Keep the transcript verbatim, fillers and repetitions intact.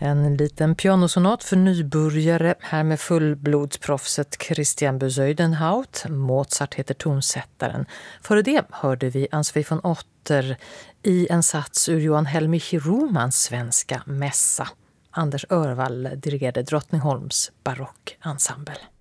En liten pianosonat för nybörjare här med fullblodsproffset Christian Bezuidenhout. Mozart heter tonsättaren. Före det hörde vi Ansvi von Otter i en sats ur Johan Helmich Romans svenska mässa. Anders Örvall dirigerade Drottningholms barockensemble.